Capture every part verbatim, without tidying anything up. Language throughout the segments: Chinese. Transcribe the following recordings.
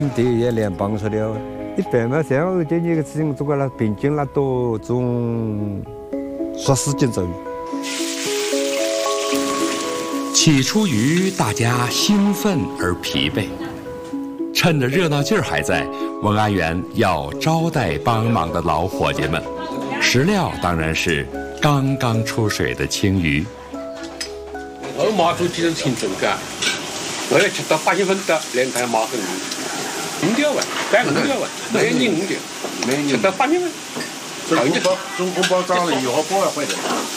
地也连帮出了，一般嘛，像我这几个事情做过了，平均那都种十四斤左右。 起初于大家兴奋而疲惫，趁着热闹劲儿还在，文安园要招待帮忙的老伙计们。食料当然是刚刚出水的青鱼。 我马头其实挺重的，我要吃到八月份的两台马头鱼，五条万，干五条万，每年五条，每年吃到八月份。 中公包，中公包涨了以后，包要坏的。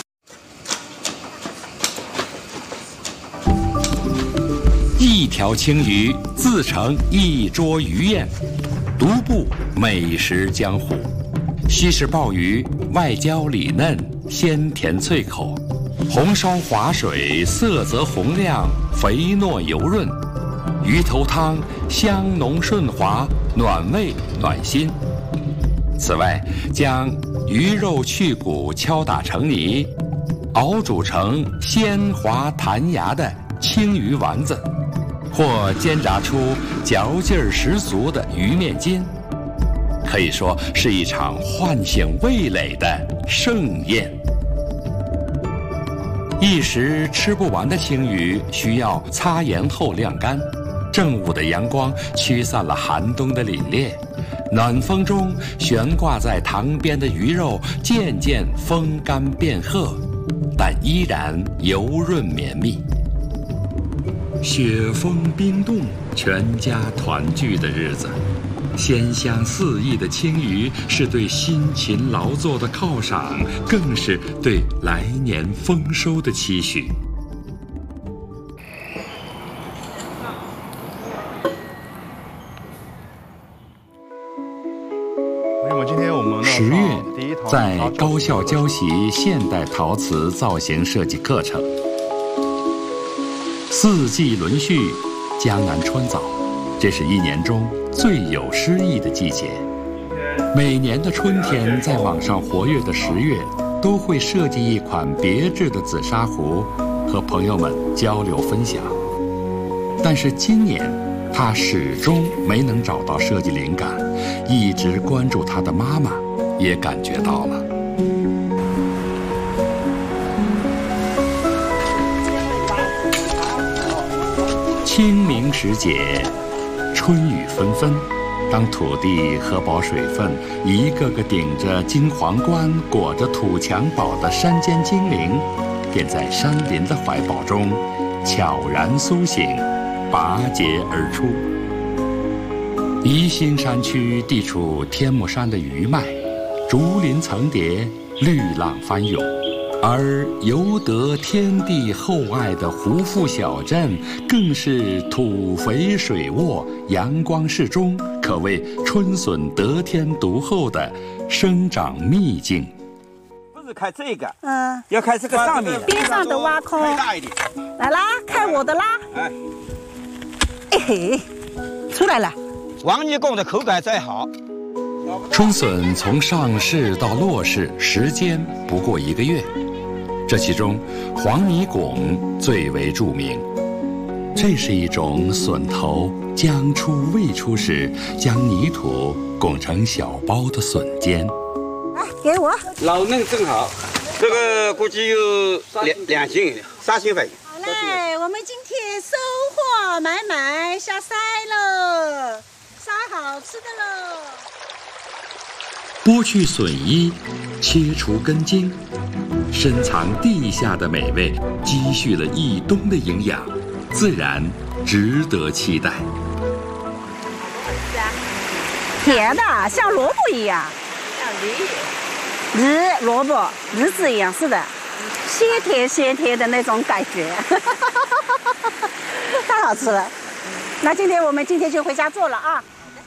一条青鱼自成一桌鱼宴，独步美食江湖。西式鲍鱼外焦里嫩，鲜甜脆口；红烧滑水色泽红亮，肥糯油润；鱼头汤香浓顺滑，暖胃暖心。此外，将鱼肉去骨敲打成泥，熬煮成鲜滑弹牙的青鱼丸子，或煎炸出嚼劲儿十足的鱼面筋，可以说是一场唤醒味蕾的盛宴。一时吃不完的青鱼需要擦盐后晾干，正午的阳光驱散了寒冬的凛冽，暖风中悬挂在塘边的鱼肉渐渐风干变褐，但依然油润绵密。雪封冰冻，全家团聚的日子，鲜香四溢的青鱼是对辛勤劳作的犒赏，更是对来年丰收的期许。十月，在高校教习现代陶瓷造型设计课程。四季轮序，江南春早，这是一年中最有诗意的季节。每年的春天，在网上活跃的十月，都会设计一款别致的紫砂壶，和朋友们交流分享。但是今年，他始终没能找到设计灵感，一直关注他的妈妈也感觉到了。清明时节，春雨纷纷，当土地喝饱水分，一个个顶着金皇冠、裹着土襁褓的山间精灵，便在山林的怀抱中悄然苏醒，拔节而出。宜兴山区地处天目山的余脉，竹林层叠，绿浪翻涌。而尤得天地厚爱的胡富小镇，更是土肥水沃，阳光适中，可谓春笋得天独厚的生长秘境。 不是开这个， 嗯， 要开这个上面的， 边上的挖空， 大一点。 来啦，看我的啦！哎，哎嘿，出来了。 王泥贡的口感再好。 春笋从上市到落市时间不过一个月。这其中，黄泥拱最为著名。这是一种笋头将出未出时，将泥土拱成小包的笋尖。 来，给我。 老嫩正好，这个估计有两两斤，三斤份。 好嘞，我们今天收获满满，下筛喽，杀好吃的喽。 剥去笋衣，切除根茎，深藏地下的美味，积蓄了一冬的营养，自然值得期待。 甜的，像萝卜一样， 像梨， 梨萝卜梨子一样，是的，鲜甜鲜甜的那种感觉，太好吃了。那今天我们今天就回家做了啊。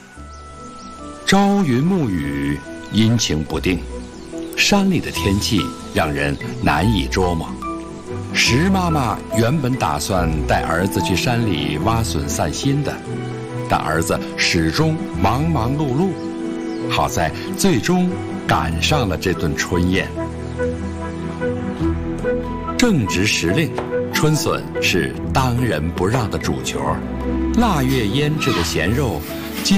朝云暮雨，阴晴不定，山里的天气让人难以捉摸。石妈妈原本打算带儿子去山里挖笋散心的，但儿子始终忙忙碌碌，好在最终赶上了这顿春宴。正值时令，春笋是当仁不让的主角，腊月腌制的咸肉